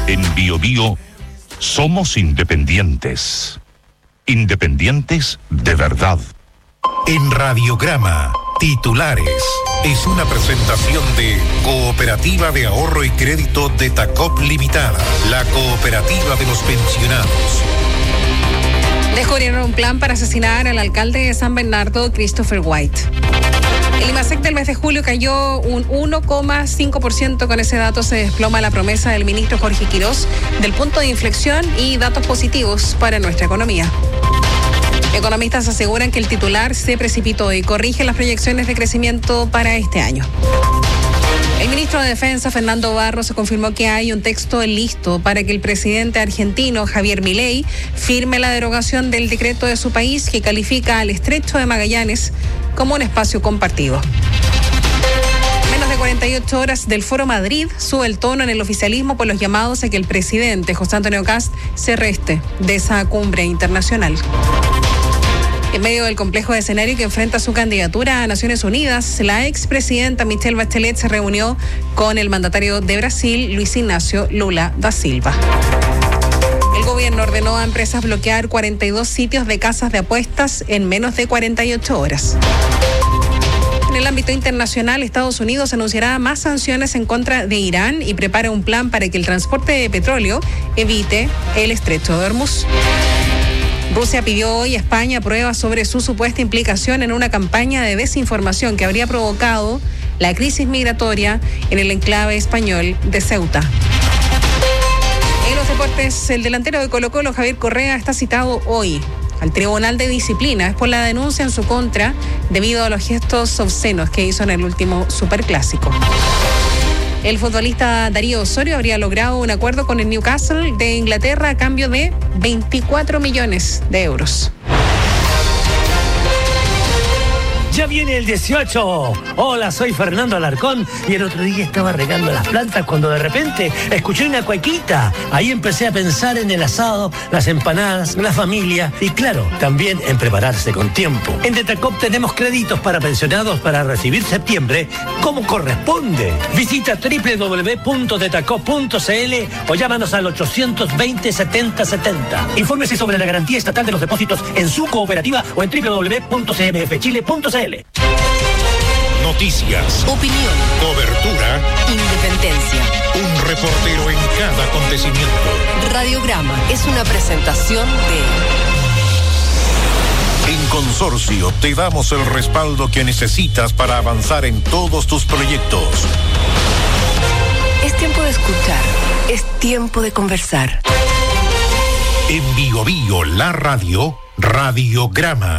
En BioBio somos independientes. Independientes de verdad. En Radiograma, titulares. Es una presentación de Cooperativa de Ahorro y Crédito de Tacop Limitada, la cooperativa de los pensionados. Descubrieron un plan para asesinar al alcalde de San Bernardo, Christopher White. El IMASEC del mes de julio cayó un 1,5%. Con ese dato se desploma la promesa del ministro Jorge Quirós del punto de inflexión y datos positivos para nuestra economía. Economistas aseguran que el titular se precipitó y corrige las proyecciones de crecimiento para este año. El ministro de Defensa, Fernando Barros, confirmó que hay un texto listo para que el presidente argentino, Javier Milei, firme la derogación del decreto de su país que califica al Estrecho de Magallanes como un espacio compartido. Menos de 48 horas del Foro Madrid sube el tono en el oficialismo por los llamados a que el presidente, José Antonio Kast, se reste de esa cumbre internacional. En medio del complejo escenario que enfrenta su candidatura a Naciones Unidas, la expresidenta Michelle Bachelet se reunió con el mandatario de Brasil, Luis Ignacio Lula da Silva. El gobierno ordenó a empresas bloquear 42 sitios de casas de apuestas en menos de 48 horas. En el ámbito internacional, Estados Unidos anunciará más sanciones en contra de Irán y prepara un plan para que el transporte de petróleo evite el estrecho de Hormuz. Rusia pidió hoy a España pruebas sobre su supuesta implicación en una campaña de desinformación que habría provocado la crisis migratoria en el enclave español de Ceuta. En los deportes, el delantero de Colo-Colo, Javier Correa, está citado hoy al Tribunal de Disciplina. Es por la denuncia en su contra debido a los gestos obscenos que hizo en el último Superclásico. El futbolista Darío Osorio habría logrado un acuerdo con el Newcastle de Inglaterra a cambio de 24 millones de euros. Ya viene el 18. Hola, soy Fernando Alarcón y el otro día estaba regando las plantas cuando de repente escuché una cuequita. Ahí empecé a pensar en el asado, las empanadas, la familia y claro, también en prepararse con tiempo. En Detacop tenemos créditos para pensionados para recibir septiembre como corresponde. Visita www.detacop.cl o llámanos al 820-7070. Infórmese sobre la garantía estatal de los depósitos en su cooperativa o en www.cmfchile.cl. Noticias, opinión, cobertura, independencia. un reportero en cada acontecimiento. Radiograma es una presentación de... En Consorcio te damos el respaldo que necesitas para avanzar en todos tus proyectos. Es tiempo de escuchar, es tiempo de conversar. En BioBio, la radio, Radiograma.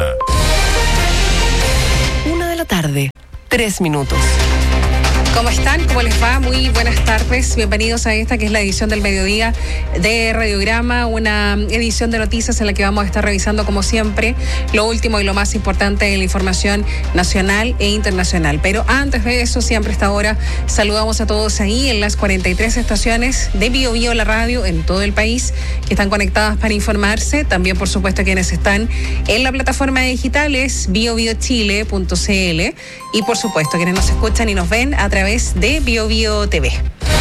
1:00 PM, 3 minutos. ¿Cómo están? ¿Cómo les va? Muy buenas tardes. Bienvenidos a esta que es la edición del mediodía de Radiograma, una edición de noticias en la que vamos a estar revisando como siempre lo último y lo más importante de la información nacional e internacional. Pero antes de eso, siempre a esta hora saludamos a todos ahí en las 43 estaciones de BioBio, la radio en todo el país que están conectadas para informarse. También, por supuesto, quienes están en la plataforma digital es biobiochile.cl y, por supuesto, quienes nos escuchan y nos ven a través de BioBio TV.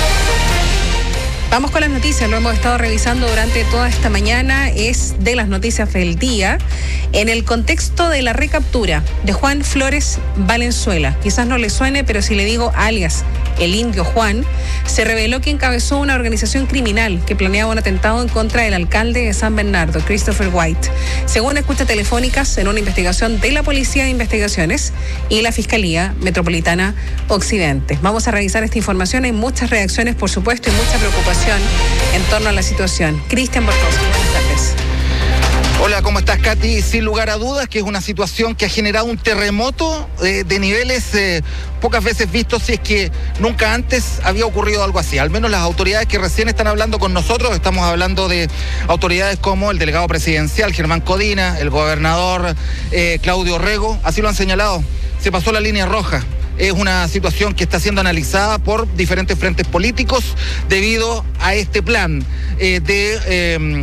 Vamos con las noticias, lo hemos estado revisando durante toda esta mañana, es de las noticias del día. En el contexto de la recaptura de Juan Flores Valenzuela, quizás no le suene, pero si le digo alias el Indio Juan, se reveló que encabezó una organización criminal que planeaba un atentado en contra del alcalde de San Bernardo, Christopher White. Según escuchas telefónicas, en una investigación de la Policía de Investigaciones y la Fiscalía Metropolitana Occidente. Vamos a revisar esta información, hay muchas reacciones, por supuesto, y mucha preocupación en torno a la situación. Cristian Bortowski, buenas tardes. Hola, ¿cómo estás, Katy? Sin lugar a dudas que es una situación que ha generado un terremoto de niveles pocas veces vistos, si es que nunca antes había ocurrido algo así. Al menos las autoridades que recién están hablando con nosotros, estamos hablando de autoridades como el delegado presidencial Germán Codina, el gobernador Claudio Rego, así lo han señalado. Se pasó la línea roja. Es una situación que está siendo analizada por diferentes frentes políticos debido a este plan de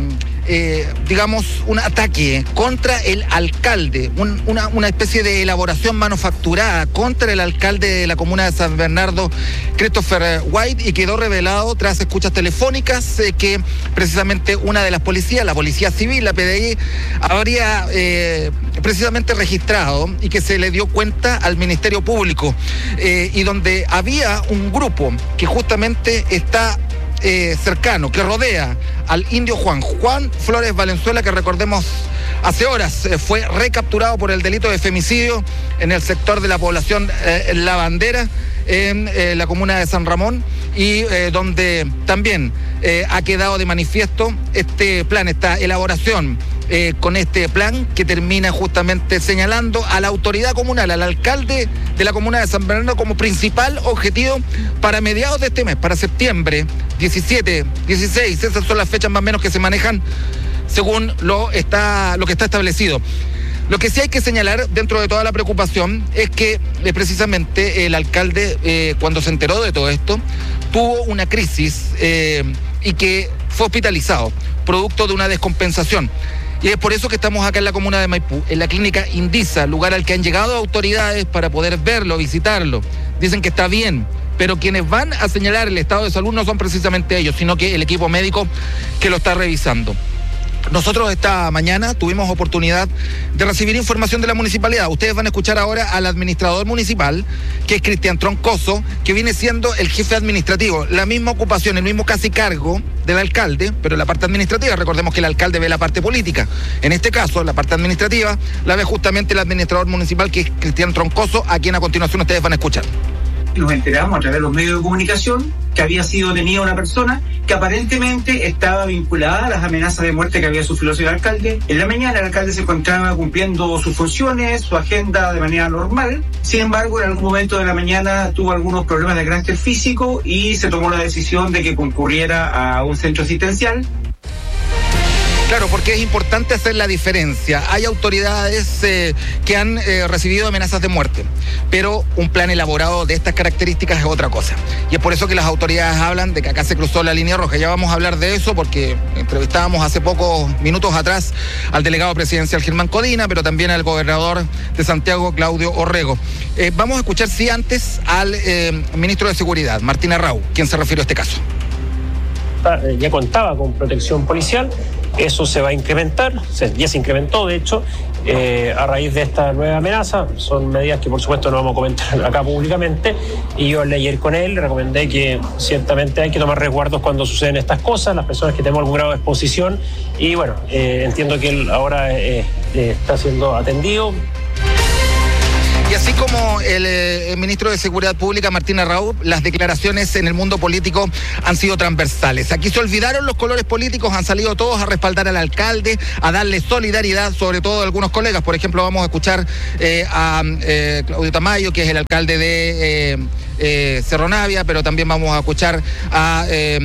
digamos, un ataque contra el alcalde, una especie de elaboración manufacturada contra el alcalde de la comuna de San Bernardo, Christopher White, y quedó revelado tras escuchas telefónicas que precisamente una de las policías, la Policía Civil, la PDI, habría precisamente registrado y que se le dio cuenta al Ministerio Público, y donde había un grupo que justamente está cercano, que rodea al indio Juan Flores Valenzuela, que recordemos hace horas fue recapturado por el delito de femicidio en el sector de la población La Bandera, en la comuna de San Ramón, y donde también ha quedado de manifiesto este plan, esta elaboración con este plan que termina justamente señalando a la autoridad comunal, al alcalde de la comuna de San Bernardo, como principal objetivo para mediados de este mes, para septiembre 17, 16, esas son las fechas más o menos que se manejan según lo que está establecido. Lo que sí hay que señalar dentro de toda la preocupación es que precisamente el alcalde, cuando se enteró de todo esto, tuvo una crisis y que fue hospitalizado, producto de una descompensación. Y es por eso que estamos acá en la comuna de Maipú, en la clínica Indisa, lugar al que han llegado autoridades para poder verlo, visitarlo. Dicen que está bien, pero quienes van a señalar el estado de salud no son precisamente ellos, sino que el equipo médico que lo está revisando. Nosotros esta mañana tuvimos oportunidad de recibir información de la municipalidad. Ustedes van a escuchar ahora al administrador municipal, que es Cristian Troncoso, que viene siendo el jefe administrativo. La misma ocupación, el mismo casi cargo del alcalde, pero la parte administrativa, recordemos que el alcalde ve la parte política. En este caso, la parte administrativa la ve justamente el administrador municipal, que es Cristian Troncoso, a quien a continuación ustedes van a escuchar. Nos enteramos a través de los medios de comunicación que había sido detenida una persona que aparentemente estaba vinculada a las amenazas de muerte que había sufrido el alcalde. En la mañana el alcalde se encontraba cumpliendo sus funciones, su agenda de manera normal. Sin embargo, en algún momento de la mañana tuvo algunos problemas de carácter físico y se tomó la decisión de que concurriera a un centro asistencial. Claro, porque es importante hacer la diferencia. Hay autoridades que han recibido amenazas de muerte, pero un plan elaborado de estas características es otra cosa. Y es por eso que las autoridades hablan de que acá se cruzó la línea roja. Ya vamos a hablar de eso porque entrevistábamos hace pocos minutos atrás al delegado presidencial Germán Codina, pero también al gobernador de Santiago, Claudio Orrego. Vamos a escuchar, sí, antes al ministro de Seguridad, Martín Arrau, quien se refirió a este caso. Ya contaba con protección policial, eso se va a incrementar, ya se incrementó de hecho a raíz de esta nueva amenaza. Son medidas que por supuesto no vamos a comentar acá públicamente, y yo ayer con él le recomendé que ciertamente hay que tomar resguardos cuando suceden estas cosas, las personas que tenemos algún grado de exposición, y bueno, entiendo que él ahora está siendo atendido. Y así como el ministro de Seguridad Pública, Martín Arrau, las declaraciones en el mundo político han sido transversales. Aquí se olvidaron los colores políticos, han salido todos a respaldar al alcalde, a darle solidaridad, sobre todo a algunos colegas. Por ejemplo, vamos a escuchar a Claudio Tamayo, que es el alcalde de Cerro Navia, pero también vamos a escuchar a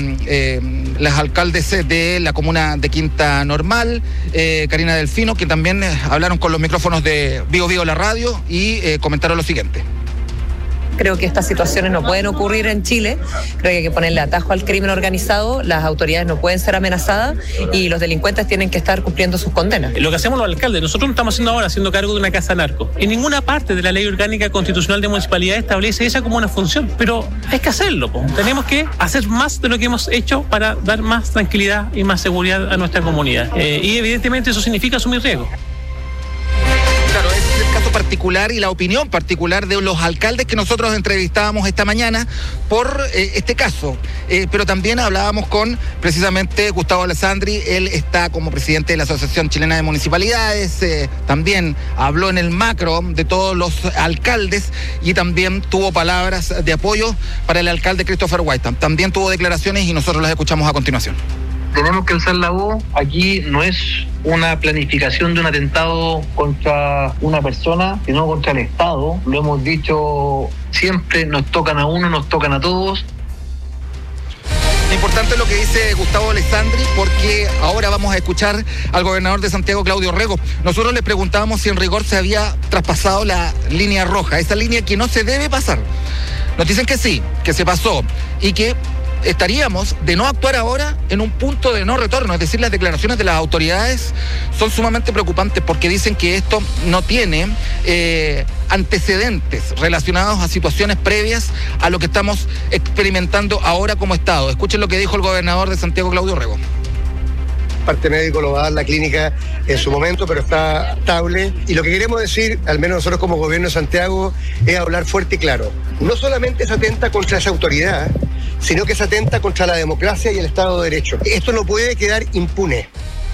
las alcaldes de la comuna de Quinta Normal, Karina Delfino, que también hablaron con los micrófonos de Vigo Vigo la radio y comentaron lo siguiente. Creo que estas situaciones no pueden ocurrir en Chile. Creo que hay que ponerle atajo al crimen organizado. Las autoridades no pueden ser amenazadas y los delincuentes tienen que estar cumpliendo sus condenas. Lo que hacemos los alcaldes, nosotros no estamos haciendo ahora haciendo cargo de una casa narco. En ninguna parte de la ley orgánica constitucional de municipalidad establece esa como una función, pero hay que hacerlo. Tenemos que hacer más de lo que hemos hecho para dar más tranquilidad y más seguridad a nuestra comunidad. Y evidentemente eso significa asumir riesgos. Claro, ese es el caso particular y la opinión particular de los alcaldes que nosotros entrevistábamos esta mañana por este caso. Pero también hablábamos con precisamente Gustavo Alessandri, él está como presidente de la Asociación Chilena de Municipalidades, también habló en el macro de todos los alcaldes y también tuvo palabras de apoyo para el alcalde Christopher White. También tuvo declaraciones y nosotros las escuchamos a continuación. Tenemos que alzar la voz. Aquí no es una planificación de un atentado contra una persona, sino contra el Estado. Lo hemos dicho siempre, nos tocan a uno, nos tocan a todos. Importante lo que dice Gustavo Alessandri, porque ahora vamos a escuchar al gobernador de Santiago, Claudio Orrego. Nosotros le preguntábamos si en rigor se había traspasado la línea roja, esa línea que no se debe pasar. Nos dicen que sí, que se pasó y que estaríamos, de no actuar ahora, en un punto de no retorno. Es decir, las declaraciones de las autoridades son sumamente preocupantes porque dicen que esto no tiene antecedentes relacionados a situaciones previas a lo que estamos experimentando ahora como Estado. Escuchen lo que dijo el gobernador de Santiago, Claudio Rego. Parte médico lo va a dar la clínica en su momento, pero está estable. Y lo que queremos decir, al menos nosotros como gobierno de Santiago, es hablar fuerte y claro. No solamente se atenta contra esa autoridad, sino que se atenta contra la democracia y el Estado de Derecho. Esto no puede quedar impune.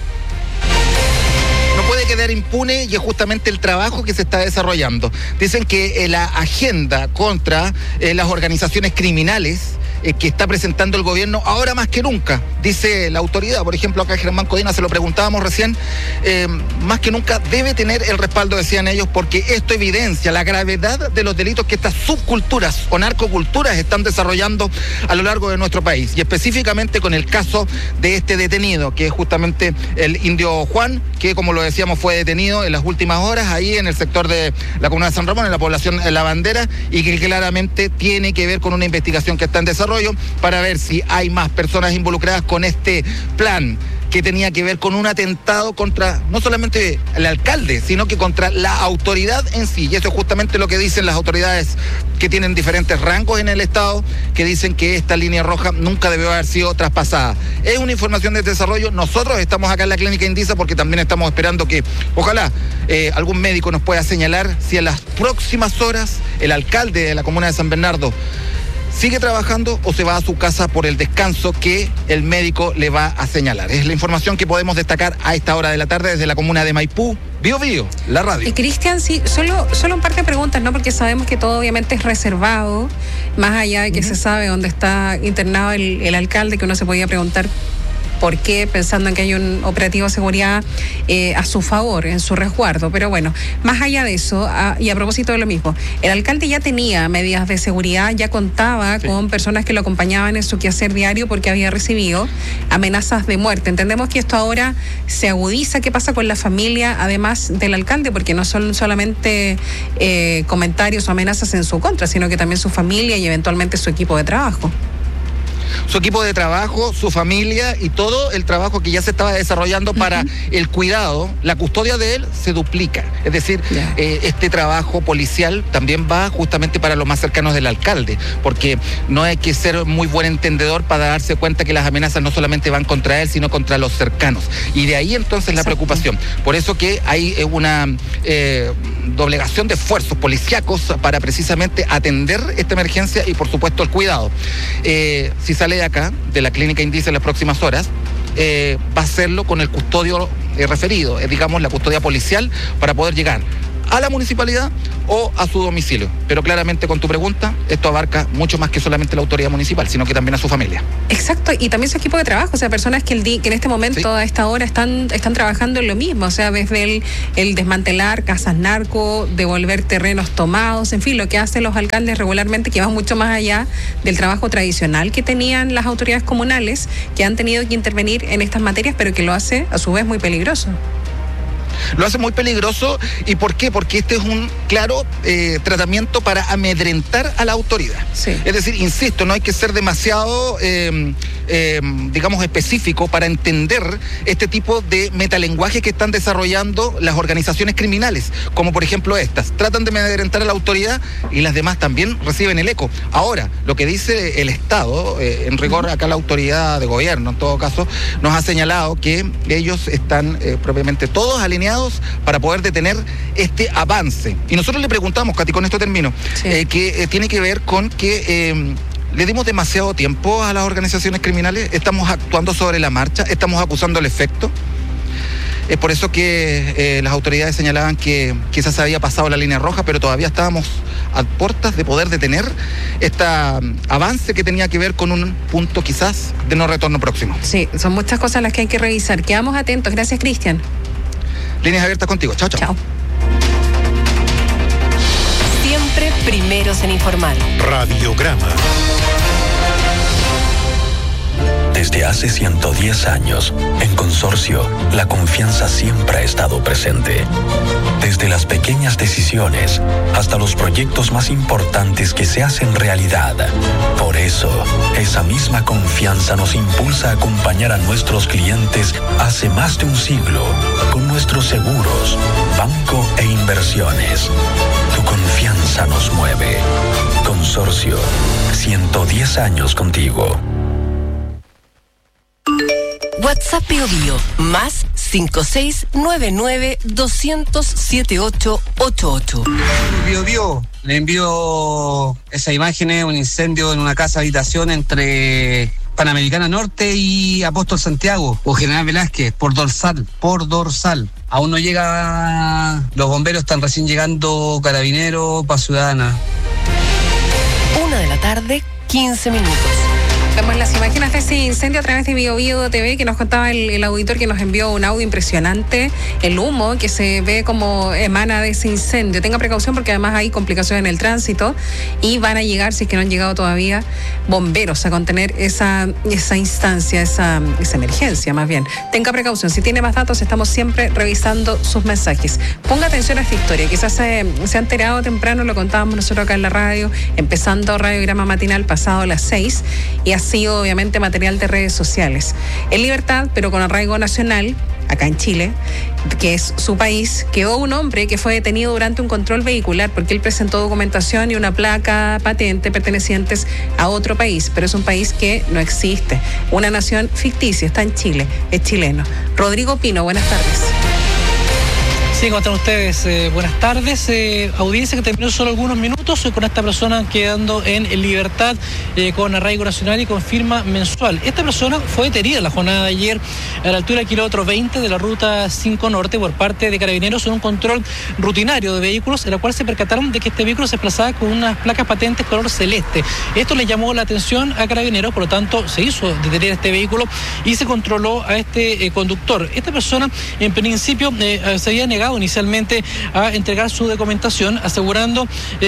No puede quedar impune y es justamente el trabajo que se está desarrollando. Dicen que la agenda contra las organizaciones criminales que está presentando el gobierno ahora más que nunca, dice la autoridad. Por ejemplo, acá Germán Codina, se lo preguntábamos recién, más que nunca debe tener el respaldo, decían ellos, porque esto evidencia la gravedad de los delitos que estas subculturas o narcoculturas están desarrollando a lo largo de nuestro país, y específicamente con el caso de este detenido, que es justamente el indio Juan, que como lo decíamos fue detenido en las últimas horas ahí en el sector de la comuna de San Ramón, en la población La Bandera, y que claramente tiene que ver con una investigación que está en desarrollo para ver si hay más personas involucradas con este plan que tenía que ver con un atentado contra no solamente el alcalde, sino que contra la autoridad en sí. Y eso es justamente lo que dicen las autoridades que tienen diferentes rangos en el Estado, que dicen que esta línea roja nunca debió haber sido traspasada. Es una información de desarrollo. Nosotros estamos acá en la clínica Indisa porque también estamos esperando que, ojalá, algún médico nos pueda señalar si en las próximas horas el alcalde de la comuna de San Bernardo sigue trabajando o se va a su casa por el descanso que el médico le va a señalar. Es la información que podemos destacar a esta hora de la tarde desde la comuna de Maipú. Bio Bio, la radio. Cristian, sí, solo un par de preguntas, ¿no? Porque sabemos que todo obviamente es reservado, más allá de que se sabe dónde está internado el alcalde, que uno se podía preguntar por qué, pensando en que hay un operativo de seguridad a su favor, en su resguardo. Pero bueno, más allá de eso, y a propósito de lo mismo, el alcalde ya tenía medidas de seguridad, ya contaba con personas que lo acompañaban en su quehacer diario porque había recibido amenazas de muerte. Entendemos que esto ahora se agudiza. ¿Qué pasa con la familia, además del alcalde? Porque no son solamente comentarios o amenazas en su contra, sino que también su familia y eventualmente su equipo de trabajo. Su equipo de trabajo, su familia y todo el trabajo que ya se estaba desarrollando para el cuidado, la custodia de él se duplica. Es decir, este trabajo policial también va justamente para los más cercanos del alcalde, porque no hay que ser muy buen entendedor para darse cuenta que las amenazas no solamente van contra él, sino contra los cercanos. Y de ahí entonces la preocupación. Por eso que hay una doblegación de esfuerzos policíacos para precisamente atender esta emergencia y por supuesto el cuidado. Si sale de acá, de la clínica Indisa en las próximas horas, va a hacerlo con el custodio referido, digamos la custodia policial, para poder llegar a la municipalidad o a su domicilio. Pero claramente con tu pregunta, esto abarca mucho más que solamente la autoridad municipal, sino que también a su familia. Exacto, y también su equipo de trabajo, o sea, personas que en este momento, a esta hora, están trabajando en lo mismo, o sea, desde el desmantelar casas narco, devolver terrenos tomados, en fin, lo que hacen los alcaldes regularmente, que va mucho más allá del trabajo tradicional que tenían las autoridades comunales, que han tenido que intervenir en estas materias, pero que lo hace a su vez muy peligroso. Lo hace muy peligroso. ¿Y por qué? Porque este es un claro tratamiento para amedrentar a la autoridad. Sí. Es decir, insisto, no hay que ser demasiado, digamos, específico para entender este tipo de metalenguaje que están desarrollando las organizaciones criminales, como por ejemplo estas. Tratan de amedrentar a la autoridad y las demás también reciben el eco. Ahora, lo que dice el Estado, en rigor acá la autoridad de gobierno, en todo caso, nos ha señalado que ellos están propiamente todos alineados para poder detener este avance. Y nosotros le preguntamos, Katy, con esto termino, que tiene que ver con que le dimos demasiado tiempo a las organizaciones criminales, estamos actuando sobre la marcha, estamos acusando el efecto. Es por eso que las autoridades señalaban que quizás se había pasado la línea roja, pero todavía estábamos a puertas de poder detener este avance que tenía que ver con un punto quizás de no retorno próximo. Sí, son muchas cosas las que hay que revisar. Quedamos atentos. Gracias, Cristian. Líneas abiertas contigo. Chao, chao. Chao. Siempre primeros en informar. Radiograma. Desde hace 110 años, en Consorcio, la confianza siempre ha estado presente. Desde las pequeñas decisiones hasta los proyectos más importantes que se hacen realidad. Por eso, esa misma confianza nos impulsa a acompañar a nuestros clientes hace más de un siglo con nuestros seguros, banco e inversiones. Tu confianza nos mueve. Consorcio, 110 años contigo. WhatsApp Bio Bio, más 5699-200-7888. Bio Bio, le envío esa imagen, un incendio en una casa habitación entre Panamericana Norte y Apóstol Santiago, o General Velázquez, por dorsal. Aún no llega, los bomberos están recién llegando, Carabineros, Paz Ciudadana. 1:15 PM. Vemos las imágenes de ese incendio a través de Bio Bio TV, que nos contaba el auditor, que nos envió un audio impresionante, el humo que se ve como emana de ese incendio. Tenga precaución porque además hay complicaciones en el tránsito y van a llegar, si es que no han llegado todavía, bomberos a contener esa instancia, esa emergencia más bien. Tenga precaución, si tiene más datos estamos siempre revisando sus mensajes. Ponga atención a esta historia, quizás se ha enterado temprano, lo contábamos nosotros acá en la radio, empezando Radiograma Matinal pasado las 6, y ha sido obviamente material de redes sociales. En libertad, pero con arraigo nacional, acá en Chile, que es su país, quedó un hombre que fue detenido durante un control vehicular porque él presentó documentación y una placa patente pertenecientes a otro país, pero es un país que no existe, una nación ficticia, está en Chile, es chileno. Rodrigo Pino, buenas tardes. Sí, ¿cómo están ustedes? Buenas tardes. Audiencia que terminó solo algunos minutos con esta persona quedando en libertad con arraigo nacional y con firma mensual. Esta persona fue detenida en la jornada de ayer a la altura del kilómetro 20 de la ruta 5 Norte por parte de Carabineros en un control rutinario de vehículos, en la cual se percataron de que este vehículo se desplazaba con unas placas patentes color celeste. Esto le llamó la atención a Carabineros, por lo tanto se hizo detener este vehículo y se controló a este conductor. Esta persona en principio se había negado inicialmente a entregar su documentación, asegurando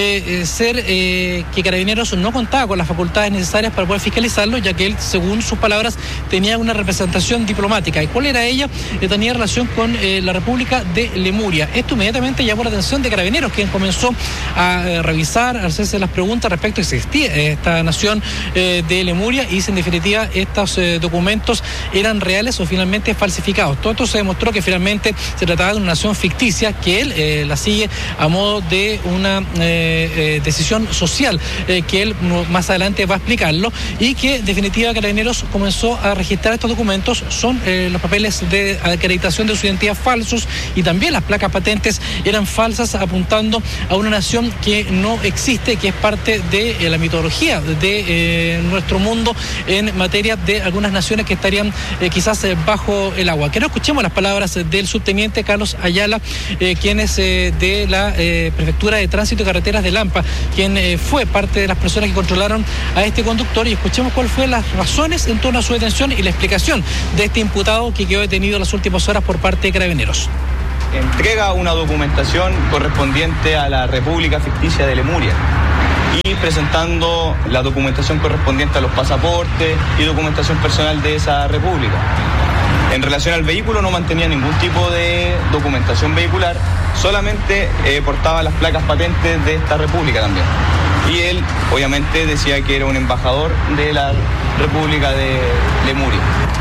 que Carabineros no contaba con las facultades necesarias para poder fiscalizarlo, ya que él, según sus palabras, tenía una representación diplomática. ¿Y cuál era ella? Tenía relación con la República de Lemuria. Esto inmediatamente llamó la atención de Carabineros, quien comenzó a revisar, a hacerse las preguntas respecto a si existía esta nación de Lemuria y si en definitiva estos documentos eran reales o finalmente falsificados. Todo esto se demostró que finalmente se trataba de una nación ficticia, que él la sigue a modo de una decisión social, que él más adelante va a explicarlo, y que en definitiva Carabineros comenzó a registrar estos documentos. Son los papeles de acreditación de su identidad falsos, y también las placas patentes eran falsas, apuntando a una nación que no existe, que es parte de la mitología de nuestro mundo en materia de algunas naciones que estarían quizás bajo el agua. Que no escuchemos las palabras del subteniente Carlos Ayala, quien es de la Prefectura de Tránsito y Carreteras de Lampa, quien fue parte de las personas que controlaron a este conductor, y escuchemos cuáles fueron las razones en torno a su detención y la explicación de este imputado que quedó detenido en las últimas horas por parte de Carabineros. Entrega una documentación correspondiente a la República Ficticia de Lemuria y presentando la documentación correspondiente a los pasaportes y documentación personal de esa república. En relación al vehículo no mantenía ningún tipo de documentación vehicular, solamente portaba las placas patentes de esta república también. Y él obviamente decía que era un embajador de la República de Lemuria.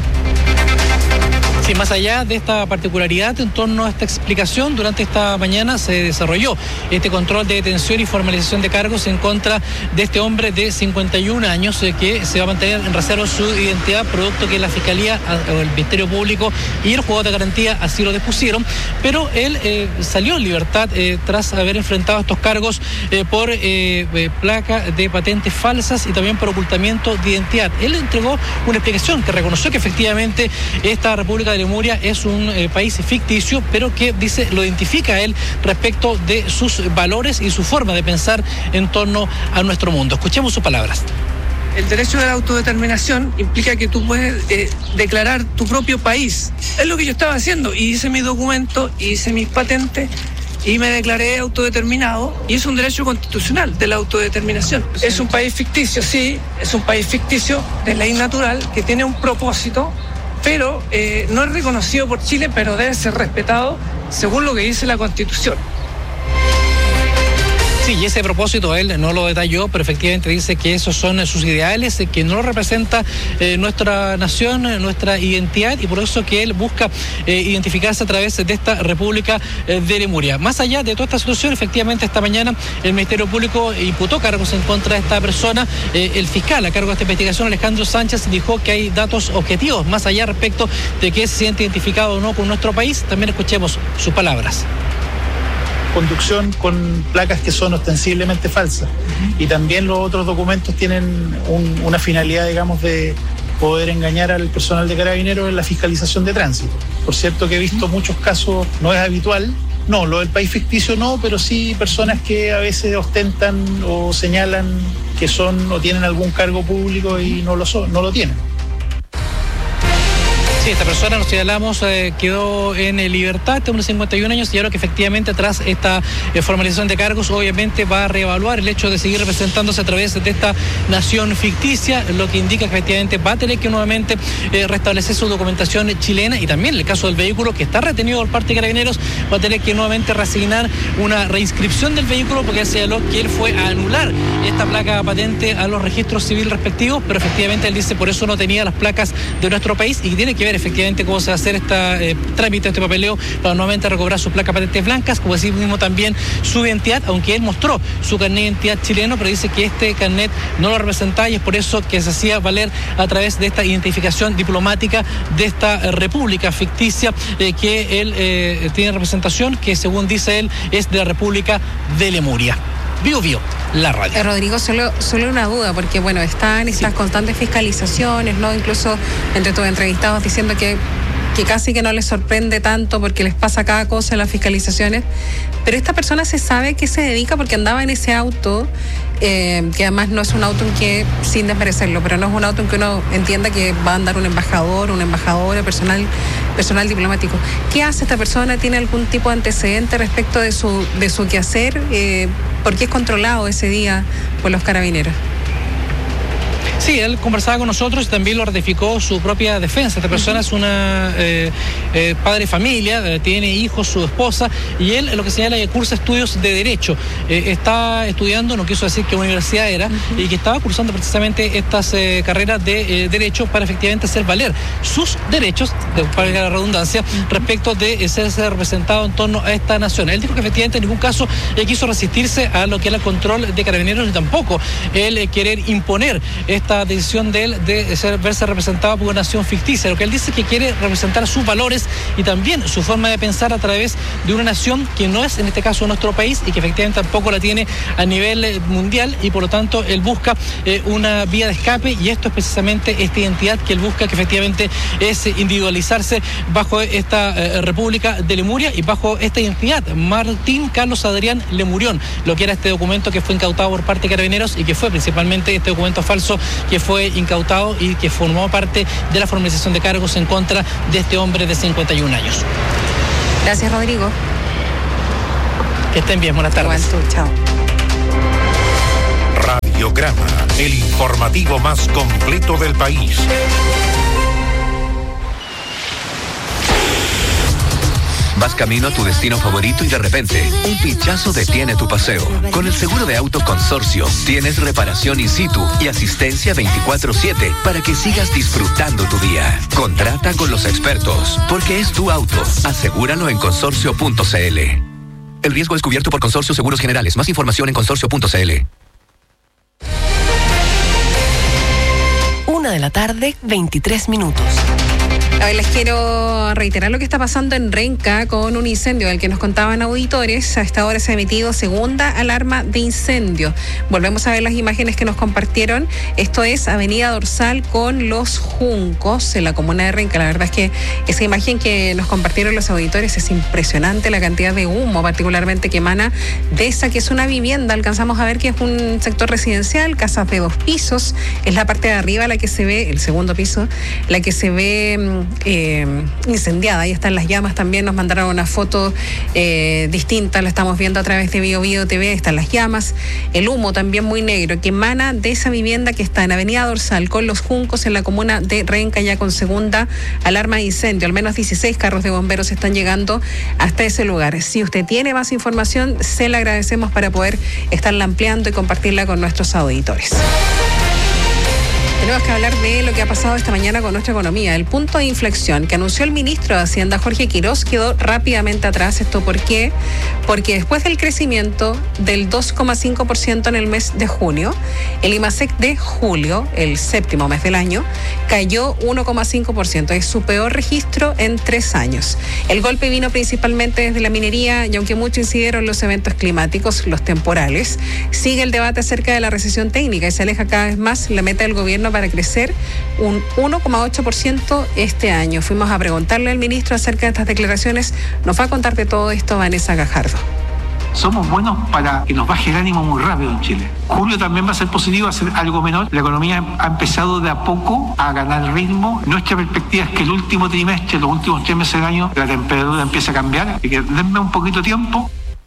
Sí, más allá de esta particularidad en torno a esta explicación, durante esta mañana se desarrolló este control de detención y formalización de cargos en contra de este hombre de 51 años que se va a mantener en reserva su identidad, producto que la Fiscalía, el Ministerio Público y el Juzgado de Garantía así lo dispusieron, pero él salió en libertad tras haber enfrentado estos cargos por placa de patentes falsas y también por ocultamiento de identidad. Él entregó una explicación que reconoció que efectivamente esta República de Lemuria es un país ficticio, pero que dice lo identifica a él respecto de sus valores y su forma de pensar en torno a nuestro mundo. Escuchemos sus palabras. El derecho de la autodeterminación implica que tú puedes declarar tu propio país. Es lo que yo estaba haciendo, y hice mi documento, hice mis patentes y me declaré autodeterminado, y es un derecho constitucional de la autodeterminación. Es un país ficticio, sí, es un país ficticio de ley natural que tiene un propósito, pero no es reconocido por Chile, pero debe ser respetado según lo que dice la Constitución. Sí, y ese propósito él no lo detalló, pero efectivamente dice que esos son sus ideales, que no representa nuestra nación, nuestra identidad, y por eso que él busca identificarse a través de esta República de Lemuria. Más allá de toda esta situación, efectivamente esta mañana el Ministerio Público imputó cargos en contra de esta persona. El fiscal a cargo de esta investigación, Alejandro Sánchez, dijo que hay datos objetivos, más allá respecto de que se siente identificado o no con nuestro país. También escuchemos sus palabras. Conducción con placas que son ostensiblemente falsas, y también los otros documentos tienen una finalidad, digamos, de poder engañar al personal de Carabineros en la fiscalización de tránsito. Por cierto que he visto muchos casos, no es habitual, no, lo del país ficticio no, pero sí personas que a veces ostentan o señalan que son o tienen algún cargo público y no lo son, no lo tienen. Sí, esta persona, nos señalamos, quedó en libertad, tiene 51 años, y ahora que efectivamente tras esta formalización de cargos, obviamente va a reevaluar el hecho de seguir representándose a través de esta nación ficticia, lo que indica que efectivamente va a tener que nuevamente restablecer su documentación chilena, y también en el caso del vehículo que está retenido por parte de Carabineros, va a tener que nuevamente reasignar una reinscripción del vehículo, porque señaló que él fue a anular esta placa patente a los registros civiles respectivos, pero efectivamente él dice por eso no tenía las placas de nuestro país, y tiene que ver efectivamente cómo se va a hacer este trámite, este papeleo, para nuevamente recobrar sus placas patentes blancas, como así mismo también su identidad, aunque él mostró su carnet de identidad chileno, pero dice que este carnet no lo representaba, y es por eso que se hacía valer a través de esta identificación diplomática de esta república ficticia que él tiene representación, que según dice él es de la República de Lemuria. Bio, la radio. Rodrigo, solo una duda, porque bueno, están estas constantes fiscalizaciones, ¿no? Incluso entre tus entrevistados diciendo que casi que no les sorprende tanto porque les pasa cada cosa en las fiscalizaciones. Pero esta persona se sabe que se dedica, porque andaba en ese auto, que además no es un auto en que, sin desmerecerlo, pero no es un auto en que uno entienda que va a andar un embajador, una embajadora, personal diplomático. ¿Qué hace esta persona? ¿Tiene algún tipo de antecedente respecto de su quehacer? ¿Por qué es controlado ese día por los Carabineros? Sí, él conversaba con nosotros y también lo ratificó su propia defensa. Esta persona es una padre de familia, tiene hijos, su esposa, y él lo que señala es que cursa estudios de Derecho. Está estudiando, no quiso decir qué universidad era, y que estaba cursando precisamente estas carreras de Derecho para efectivamente hacer valer sus derechos, para la redundancia, respecto de ser representado en torno a esta nación. Él dijo que efectivamente en ningún caso quiso resistirse a lo que era el control de Carabineros, ni tampoco él querer imponer esta decisión de él de verse representado por una nación ficticia. Lo que él dice es que quiere representar sus valores y también su forma de pensar a través de una nación que no es en este caso nuestro país, y que efectivamente tampoco la tiene a nivel mundial, y por lo tanto él busca una vía de escape, y esto es precisamente esta identidad que él busca, que efectivamente es individualizarse bajo esta República de Lemuria y bajo esta identidad, Martín Carlos Adrián Lemurión, lo que era este documento que fue incautado por parte de Carabineros, y que fue principalmente este documento falso que fue incautado y que formó parte de la formalización de cargos en contra de este hombre de 51 años. Gracias, Rodrigo. Que estén bien, buenas tardes. Igual tú, chao. Radiograma, el informativo más completo del país. Vas camino a tu destino favorito y de repente, un pinchazo detiene tu paseo. Con el seguro de auto Consorcio, tienes reparación in situ y asistencia 24/7 para que sigas disfrutando tu día. Contrata con los expertos, porque es tu auto. Asegúralo en consorcio.cl. El riesgo es cubierto por Consorcio Seguros Generales. Más información en consorcio.cl. 1:23 p.m. A ver, les quiero reiterar lo que está pasando en Renca con un incendio del que nos contaban auditores. A esta hora se ha emitido segunda alarma de incendio. Volvemos a ver las imágenes que nos compartieron. Esto es Avenida Dorsal con Los Juncos en la comuna de Renca. La verdad es que esa imagen que nos compartieron los auditores es impresionante, la cantidad de humo particularmente que emana de esa que es una vivienda. Alcanzamos a ver que es un sector residencial, casas de 2 pisos. Es la parte de arriba la que se ve, el segundo piso, la que se ve incendiada. Ahí están las llamas también. Nos mandaron una foto distinta. La estamos viendo a través de Bio TV. Están las llamas. El humo también muy negro que emana de esa vivienda que está en Avenida Dorsal con Los Juncos en la comuna de Renca, ya con segunda alarma de incendio. Al menos 16 carros de bomberos están llegando hasta ese lugar. Si usted tiene más información, se la agradecemos para poder estarla ampliando y compartirla con nuestros auditores. Tenemos que hablar de lo que ha pasado esta mañana con nuestra economía. El punto de inflexión que anunció el ministro de Hacienda, Jorge Quirós, quedó rápidamente atrás. ¿Esto por qué? Porque después del crecimiento del 2,5% en el mes de junio, el IMASEC de julio, el séptimo mes del año, cayó 1,5%. Es su peor registro en 3 años. El golpe vino principalmente desde la minería y aunque mucho incidieron los eventos climáticos, los temporales, sigue el debate acerca de la recesión técnica y se aleja cada vez más la meta del gobierno para crecer un 1,8% este año. Fuimos a preguntarle al ministro acerca de estas declaraciones. Nos va a contar de todo esto Vanessa Gajardo. Somos buenos para que nos baje el ánimo muy rápido en Chile. Julio también va a ser positivo, va a ser algo menor. La economía ha empezado de a poco a ganar ritmo. Nuestra perspectiva es que el último trimestre, los últimos 3 meses del año, la temperatura empieza a cambiar. Así que denme un poquito de tiempo.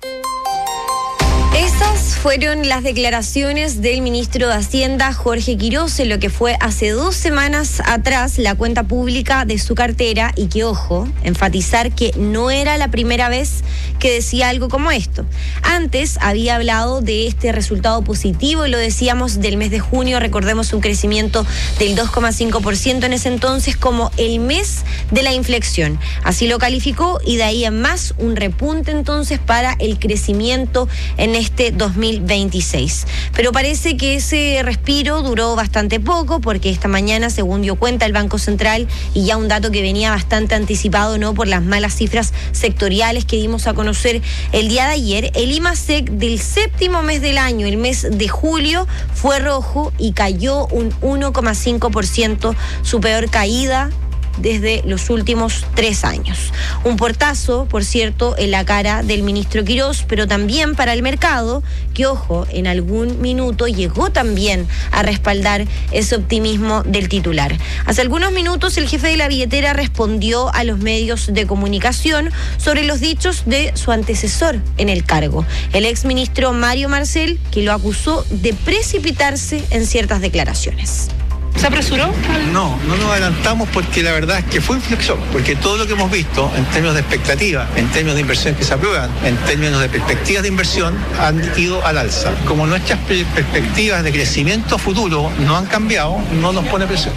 Esas fueron las declaraciones del ministro de Hacienda, Jorge Quirós, en lo que fue hace 2 semanas atrás la cuenta pública de su cartera y que, ojo, enfatizar que no era la primera vez que decía algo como esto. Antes había hablado de este resultado positivo, lo decíamos, del mes de junio, recordemos un crecimiento del 2,5% en ese entonces como el mes de la inflexión. Así lo calificó y de ahí en más un repunte entonces para el crecimiento en este 2026. Pero parece que ese respiro duró bastante poco porque esta mañana, según dio cuenta el Banco Central, y ya un dato que venía bastante anticipado, ¿no?, por las malas cifras sectoriales que dimos a conocer el día de ayer, el IMASEC del séptimo mes del año, el mes de julio, fue rojo y cayó un 1,5%, su peor caída desde los últimos 3 años. Un portazo, por cierto, en la cara del ministro Quirós, pero también para el mercado, que, ojo, en algún minuto llegó también a respaldar ese optimismo del titular. Hace algunos minutos el jefe de la billetera respondió a los medios de comunicación sobre los dichos de su antecesor en el cargo, el exministro Mario Marcel, que lo acusó de precipitarse en ciertas declaraciones. ¿Se apresuró? No nos adelantamos porque la verdad es que fue inflexión, porque todo lo que hemos visto en términos de expectativas, en términos de inversiones que se aprueban, en términos de perspectivas de inversión, han ido al alza. Como nuestras perspectivas de crecimiento futuro no han cambiado, no nos pone presión.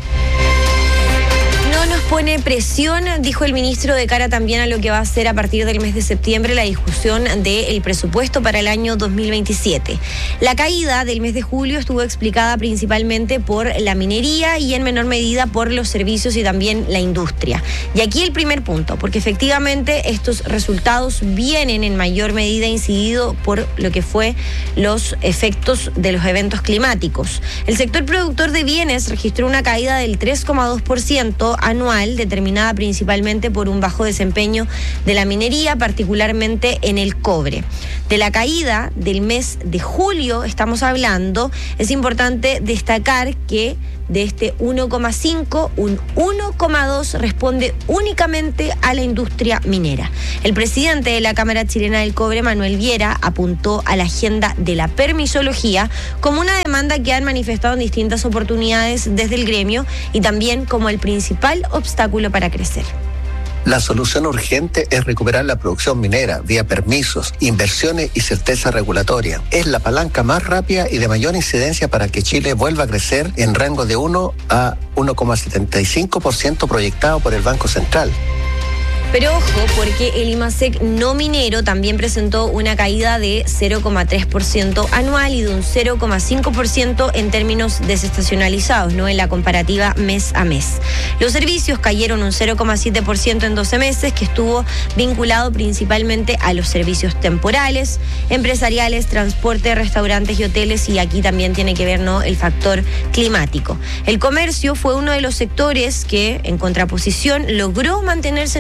Nos pone presión, dijo el ministro, de cara también a lo que va a ser a partir del mes de septiembre la discusión del presupuesto para el año 2027. La caída del mes de julio estuvo explicada principalmente por la minería y en menor medida por los servicios y también la industria. Y aquí el primer punto, porque efectivamente estos resultados vienen en mayor medida incidido por lo que fue los efectos de los eventos climáticos. El sector productor de bienes registró una caída del 3,2% anual, determinada principalmente por un bajo desempeño de la minería, particularmente en el cobre. De la caída del mes de julio estamos hablando, es importante destacar que de este 1,5, un 1,2 responde únicamente a la industria minera. El presidente de la Cámara Chilena del Cobre, Manuel Viera, apuntó a la agenda de la permisología como una demanda que han manifestado en distintas oportunidades desde el gremio y también como el principal obstáculo para crecer. La solución urgente es recuperar la producción minera vía permisos, inversiones y certeza regulatoria. Es la palanca más rápida y de mayor incidencia para que Chile vuelva a crecer en rango de 1 a 1,75% proyectado por el Banco Central. Pero ojo, porque el IMASEC no minero también presentó una caída de 0,3% anual y de un 0,5% en términos desestacionalizados, ¿no?, en la comparativa mes a mes. Los servicios cayeron un 0,7% en 12 meses, que estuvo vinculado principalmente a los servicios temporales, empresariales, transporte, restaurantes y hoteles, y aquí también tiene que ver, ¿no?, el factor climático. El comercio fue uno de los sectores que, en contraposición, logró mantenerse en un terreno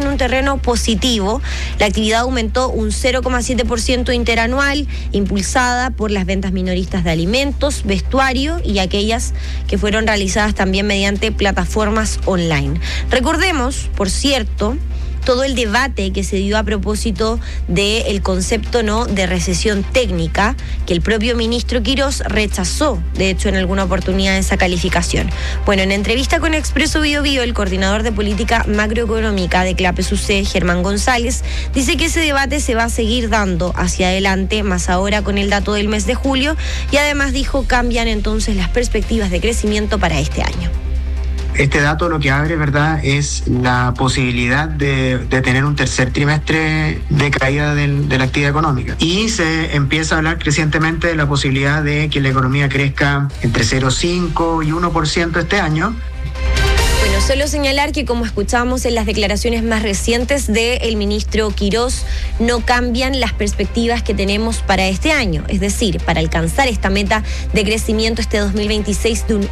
terreno positivo. La actividad aumentó un 0,7% interanual, impulsada por las ventas minoristas de alimentos, vestuario y aquellas que fueron realizadas también mediante plataformas online. Recordemos, por cierto, todo el debate que se dio a propósito del concepto de recesión técnica, que el propio ministro Quirós rechazó, de hecho, en alguna oportunidad esa calificación. Bueno, en entrevista con Expreso Bio Bio, el coordinador de política macroeconómica de CLAPES-UC, Germán González, dice que ese debate se va a seguir dando hacia adelante, más ahora con el dato del mes de julio, y además dijo cambian entonces las perspectivas de crecimiento para este año. Este dato lo que abre, ¿verdad?, es la posibilidad de tener un tercer trimestre de caída de la actividad económica. Y se empieza a hablar crecientemente de la posibilidad de que la economía crezca entre 0,5 y 1% este año. Bueno, solo señalar que, como escuchamos en las declaraciones más recientes del ministro Quirós, no cambian las perspectivas que tenemos para este año. Es decir, para alcanzar esta meta de crecimiento este 2026 de un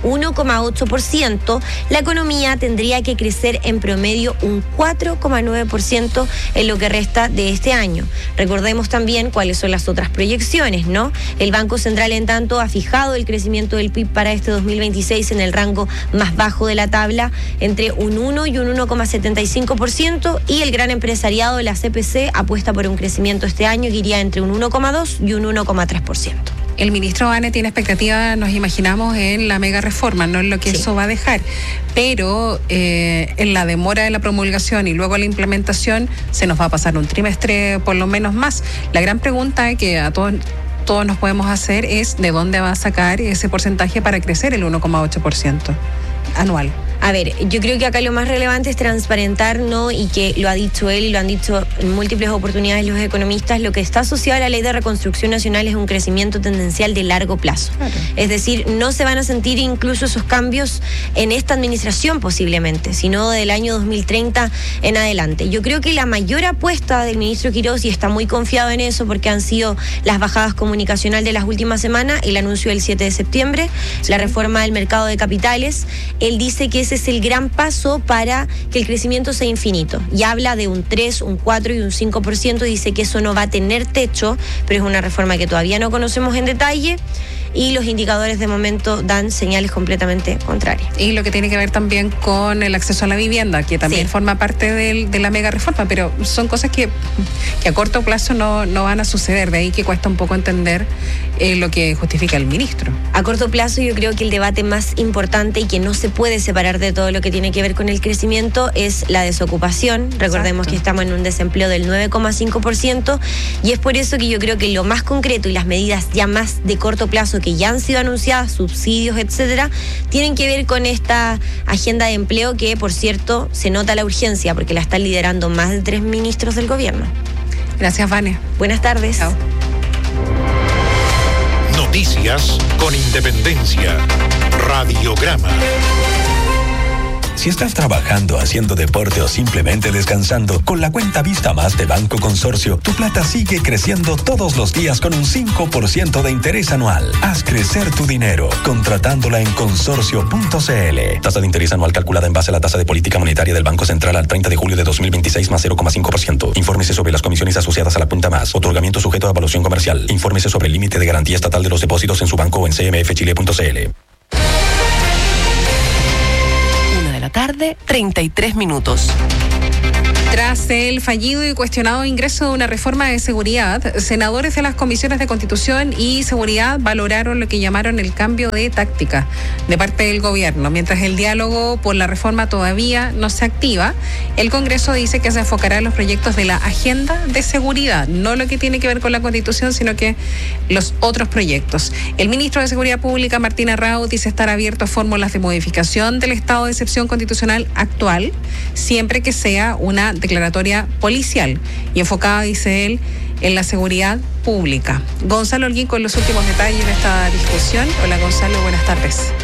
1,8%, la economía tendría que crecer en promedio un 4,9% en lo que resta de este año. Recordemos también cuáles son las otras proyecciones, ¿no? El Banco Central, en tanto, ha fijado el crecimiento del PIB para este 2026 en el rango más bajo de la tabla, entre un 1 y un 1,75%, y el gran empresariado de la CPC apuesta por un crecimiento este año que iría entre un 1,2 y un 1,3%. El ministro Bane tiene expectativa, nos imaginamos, en la mega reforma, no en lo que eso va a dejar, pero en la demora de la promulgación y luego la implementación se nos va a pasar un trimestre por lo menos más. La gran pregunta que a todos nos podemos hacer es ¿de dónde va a sacar ese porcentaje para crecer el 1,8% anual? A ver, yo creo que acá lo más relevante es transparentar, ¿no? Y que lo ha dicho él y lo han dicho en múltiples oportunidades los economistas, lo que está asociado a la Ley de Reconstrucción Nacional es un crecimiento tendencial de largo plazo. Claro. Es decir, no se van a sentir incluso esos cambios en esta administración posiblemente, sino del año 2030 en adelante. Yo creo que la mayor apuesta del ministro Quirós, y está muy confiado en eso porque han sido las bajadas comunicacionales de las últimas semanas, el anuncio del 7 de septiembre, la reforma del mercado de capitales, él dice que ese es el gran paso para que el crecimiento sea infinito. Y habla de un 3, un 4 y un 5%, dice que eso no va a tener techo, pero es una reforma que todavía no conocemos en detalle, y los indicadores de momento dan señales completamente contrarias. Y lo que tiene que ver también con el acceso a la vivienda, que también forma parte de la mega reforma, pero son cosas que a corto plazo no van a suceder, de ahí que cuesta un poco entender lo que justifica el ministro. A corto plazo yo creo que el debate más importante y que no se puede separar de todo lo que tiene que ver con el crecimiento es la desocupación. Recordemos que estamos en un desempleo del 9,5%, y es por eso que yo creo que lo más concreto y las medidas ya más de corto plazo que ya han sido anunciadas, subsidios, etcétera, tienen que ver con esta agenda de empleo que, por cierto, se nota la urgencia porque la están liderando más de 3 ministros del gobierno. Gracias, Vania. Buenas tardes. Chao. Noticias con Independencia. Radiograma. Si estás trabajando, haciendo deporte o simplemente descansando, con la cuenta Vista Más de Banco Consorcio, tu plata sigue creciendo todos los días con un 5% de interés anual. Haz crecer tu dinero contratándola en consorcio.cl. Tasa de interés anual calculada en base a la tasa de política monetaria del Banco Central al 30 de julio de 2026 más 0,5%. Infórmese sobre las comisiones asociadas a la cuenta Más. Otorgamiento sujeto a evaluación comercial. Infórmese sobre el límite de garantía estatal de los depósitos en su banco o en cmfchile.cl. Tarde, 33 minutos. Tras el fallido y cuestionado ingreso de una reforma de seguridad, senadores de las comisiones de Constitución y Seguridad valoraron lo que llamaron el cambio de táctica de parte del gobierno. Mientras el diálogo por la reforma todavía no se activa, el Congreso dice que se enfocará en los proyectos de la agenda de seguridad, no lo que tiene que ver con la Constitución, sino que los otros proyectos. El ministro de Seguridad Pública, Martín Arrau, dice estar abierto a fórmulas de modificación del estado de excepción constitucional actual, siempre que sea una declaratoria policial y enfocada, dice él, en la seguridad pública. Gonzalo Holguín con los últimos detalles de esta discusión. Hola, Gonzalo, buenas tardes.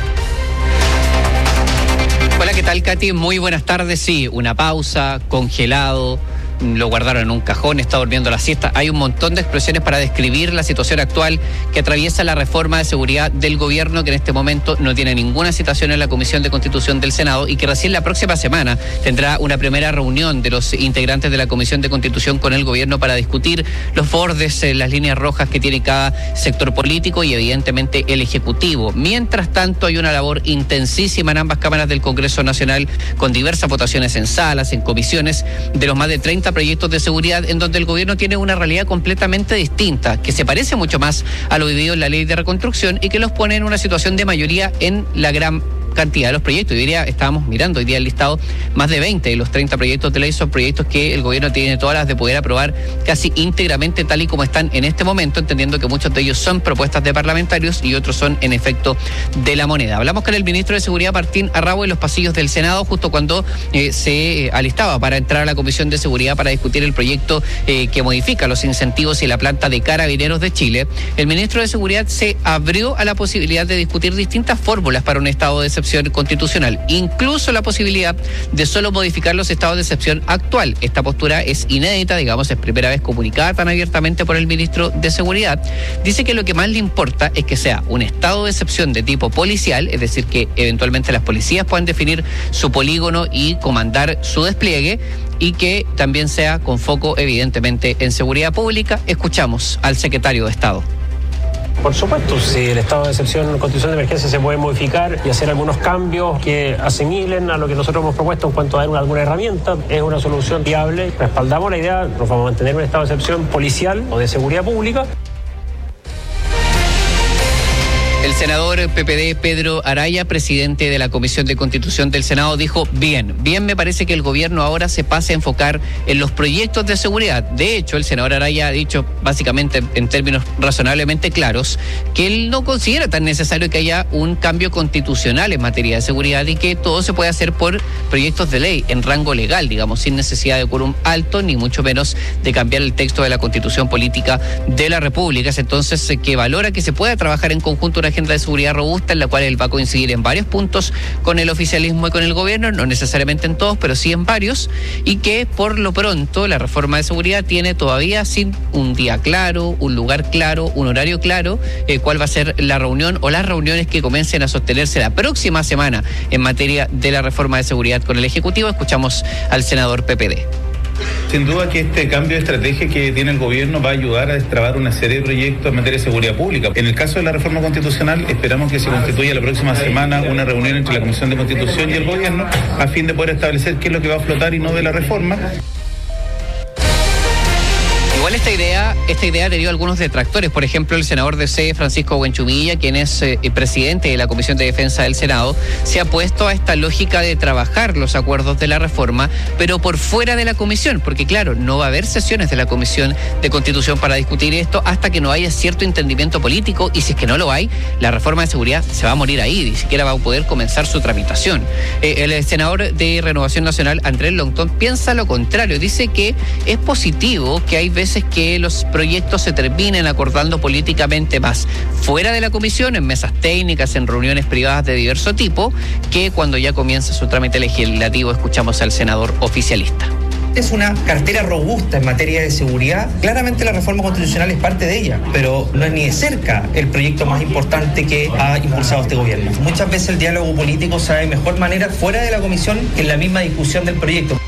Hola, ¿qué tal, Katy? Muy buenas tardes. Sí, una pausa, congelado, lo guardaron en un cajón, está durmiendo la siesta. Hay un montón de expresiones para describir la situación actual que atraviesa la reforma de seguridad del gobierno, que en este momento no tiene ninguna citación en la Comisión de Constitución del Senado y que recién la próxima semana tendrá una primera reunión de los integrantes de la Comisión de Constitución con el gobierno para discutir los bordes, las líneas rojas que tiene cada sector político y evidentemente el Ejecutivo. Mientras tanto, hay una labor intensísima en ambas cámaras del Congreso Nacional con diversas votaciones en salas, en comisiones, de los más de 30 proyectos de seguridad en donde el gobierno tiene una realidad completamente distinta, que se parece mucho más a lo vivido en la ley de reconstrucción y que los pone en una situación de mayoría en la gran cantidad de los proyectos. Yo diría, estábamos mirando hoy día el listado, más de 20 de los 30 proyectos de ley son proyectos que el gobierno tiene todas las de poder aprobar casi íntegramente tal y como están en este momento, entendiendo que muchos de ellos son propuestas de parlamentarios y otros son en efecto de la moneda. Hablamos con el ministro de Seguridad, Martín Arrabo, en los pasillos del Senado justo cuando se alistaba para entrar a la Comisión de Seguridad para discutir el proyecto que modifica los incentivos y la planta de Carabineros de Chile. El ministro de Seguridad se abrió a la posibilidad de discutir distintas fórmulas para un estado de excepción constitucional, incluso la posibilidad de solo modificar los estados de excepción actual. Esta postura es inédita, digamos, es primera vez comunicada tan abiertamente por el ministro de Seguridad. Dice que lo que más le importa es que sea un estado de excepción de tipo policial, es decir, que eventualmente las policías puedan definir su polígono y comandar su despliegue, y que también sea con foco evidentemente en seguridad pública. Escuchamos al secretario de Estado. Por supuesto, si el estado de excepción constitucional de emergencia se puede modificar y hacer algunos cambios que asimilen a lo que nosotros hemos propuesto en cuanto a dar alguna herramienta, es una solución viable. Respaldamos la idea, nos vamos a mantener un estado de excepción policial o de seguridad pública. El senador PPD Pedro Araya, presidente de la Comisión de Constitución del Senado, dijo: bien me parece que el gobierno ahora se pase a enfocar en los proyectos de seguridad. De hecho, el senador Araya ha dicho básicamente en términos razonablemente claros que él no considera tan necesario que haya un cambio constitucional en materia de seguridad y que todo se puede hacer por proyectos de ley en rango legal, digamos, sin necesidad de quórum alto ni mucho menos de cambiar el texto de la Constitución Política de la República. Es entonces que valora que se pueda trabajar en conjunto una agenda de seguridad robusta en la cual él va a coincidir en varios puntos con el oficialismo y con el gobierno, no necesariamente en todos, pero sí en varios, y que por lo pronto la reforma de seguridad tiene todavía sin un día claro, un lugar claro, un horario claro, cuál va a ser la reunión o las reuniones que comiencen a sostenerse la próxima semana en materia de la reforma de seguridad con el Ejecutivo. Escuchamos al senador PPD. Sin duda que este cambio de estrategia que tiene el gobierno va a ayudar a destrabar una serie de proyectos en materia de seguridad pública. En el caso de la reforma constitucional, esperamos que se constituya la próxima semana una reunión entre la Comisión de Constitución y el gobierno a fin de poder establecer qué es lo que va a flotar y no de la reforma. Igual esta idea ha tenido algunos detractores. Por ejemplo, el senador DC, Francisco Buenchumilla, quien es presidente de la Comisión de Defensa del Senado, se ha puesto a esta lógica de trabajar los acuerdos de la reforma, pero por fuera de la comisión, porque claro, no va a haber sesiones de la Comisión de Constitución para discutir esto hasta que no haya cierto entendimiento político, y si es que no lo hay, la reforma de seguridad se va a morir ahí, ni siquiera va a poder comenzar su tramitación. El senador de Renovación Nacional, Andrés Longton, piensa lo contrario. Dice que es positivo que hay veces que los proyectos se terminen acordando políticamente más fuera de la comisión, en mesas técnicas, en reuniones privadas de diverso tipo, que cuando ya comienza su trámite legislativo. Escuchamos al senador oficialista. Es una cartera robusta en materia de seguridad. Claramente la reforma constitucional es parte de ella, pero no es ni de cerca el proyecto más importante que ha impulsado este gobierno. Muchas veces el diálogo político se da de mejor manera fuera de la comisión que en la misma discusión del proyecto.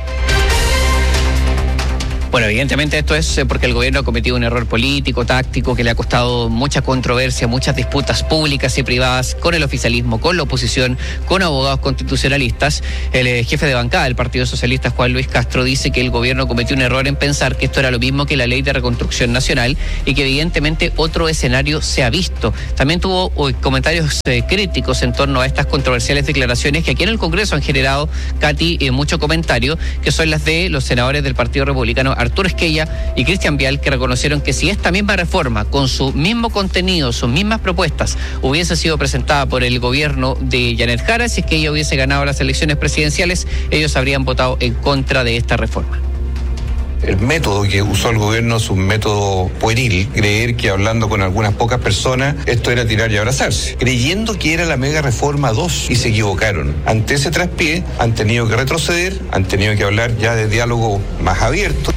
Bueno, evidentemente esto es porque el gobierno ha cometido un error político, táctico, que le ha costado mucha controversia, muchas disputas públicas y privadas con el oficialismo, con la oposición, con abogados constitucionalistas. El jefe de bancada del Partido Socialista, Juan Luis Castro, dice que el gobierno cometió un error en pensar que esto era lo mismo que la Ley de Reconstrucción Nacional y que evidentemente otro escenario se ha visto. También tuvo comentarios críticos en torno a estas controversiales declaraciones que aquí en el Congreso han generado, Katy, mucho comentario, que son las de los senadores del Partido Republicano, Arturo Esquella y Cristian Vial, que reconocieron que si esta misma reforma, con su mismo contenido, sus mismas propuestas, hubiese sido presentada por el gobierno de Janet Jara, si es que ella hubiese ganado las elecciones presidenciales, ellos habrían votado en contra de esta reforma. El método que usó el gobierno es un método pueril, creer que hablando con algunas pocas personas esto era tirar y abrazarse, creyendo que era la mega reforma 2 y se equivocaron. Ante ese traspié han tenido que retroceder, han tenido que hablar ya de diálogo más abierto.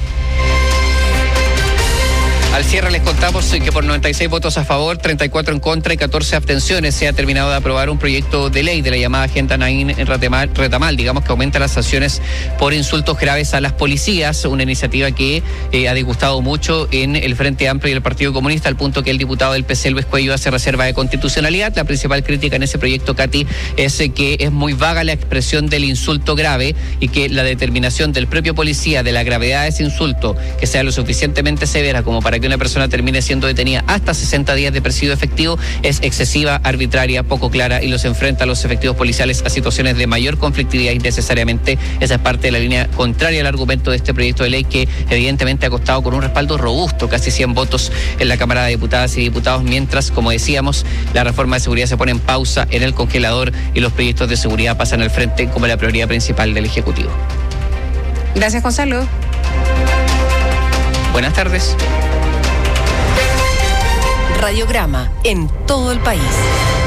Al cierre les contamos que por 96 votos a favor, 34 en contra y 14 abstenciones se ha terminado de aprobar un proyecto de ley de la llamada Agenda Naín Retamal, digamos que aumenta las sanciones por insultos graves a las policías, una iniciativa que ha disgustado mucho en el Frente Amplio y el Partido Comunista, al punto que el diputado del PC, Luis Cuello, hace reserva de constitucionalidad. La principal crítica en ese proyecto, Katy, es que es muy vaga la expresión del insulto grave y que la determinación del propio policía de la gravedad de ese insulto, que sea lo suficientemente severa como para que una persona termine siendo detenida hasta 60 días de presidio efectivo, es excesiva, arbitraria, poco clara y los enfrenta a los efectivos policiales a situaciones de mayor conflictividad innecesariamente. Esa es parte de la línea contraria al argumento de este proyecto de ley, que evidentemente ha costado con un respaldo robusto, casi 100 votos en la Cámara de Diputadas y Diputados, mientras, como decíamos, la reforma de seguridad se pone en pausa en el congelador y los proyectos de seguridad pasan al frente como la prioridad principal del Ejecutivo. Gracias, Gonzalo. Buenas tardes. Radiograma en todo el país.